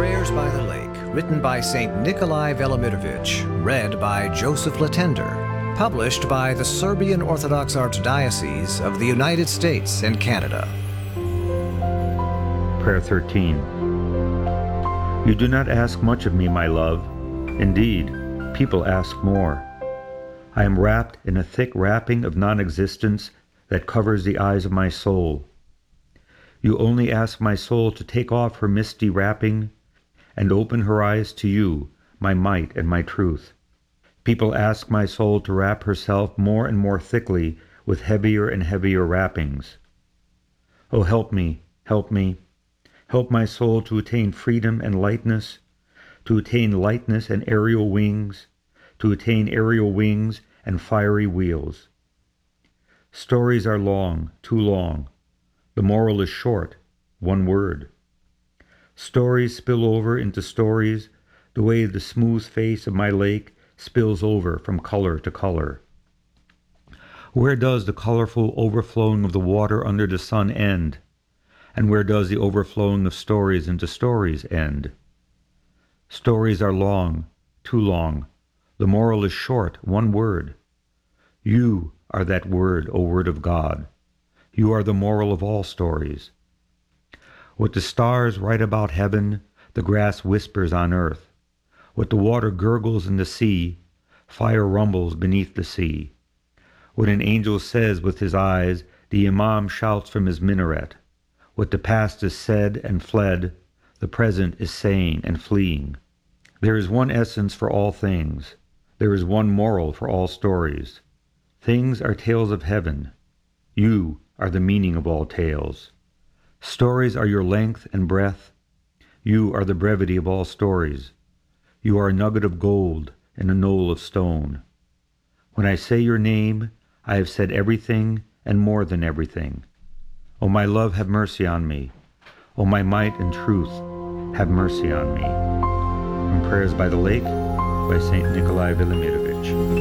Prayers by the Lake, written by St. Nikolai Velimirovich, read by Joseph Latender, published by the Serbian Orthodox Archdiocese of the United States and Canada. Prayer 13. You do not ask much of me, my love. Indeed, people ask more. I am wrapped in a thick wrapping of non-existence that covers the eyes of my soul. You only ask my soul to take off her misty wrapping and open her eyes to you, my might and my truth. People ask my soul to wrap herself more and more thickly with heavier and heavier wrappings. Oh, help me, help me. Help my soul to attain freedom and lightness, to attain lightness and aerial wings, to attain aerial wings and fiery wheels. Stories are long, too long. The moral is short, one word. Stories spill over into stories the way the smooth face of my lake spills over from color to color. Where does the colorful overflowing of the water under the sun end? And where does the overflowing of stories into stories end? Stories are long, too long. The moral is short, one word. You are that word, O Word of God. You are the moral of all stories. What the stars write about heaven, the grass whispers on earth. What the water gurgles in the sea, fire rumbles beneath the sea. What an angel says with his eyes, the imam shouts from his minaret. What the past is said and fled, the present is saying and fleeing. There is one essence for all things. There is one moral for all stories. Things are tales of heaven. You are the meaning of all tales. Stories are your length and breadth. You are the brevity of all stories. You are a nugget of gold and a knoll of stone. When I say your name, I have said everything and more than everything. O my love, have mercy on me. O my might and truth, have mercy on me. From Prayers by the Lake by St. Nikolai Velimirovich.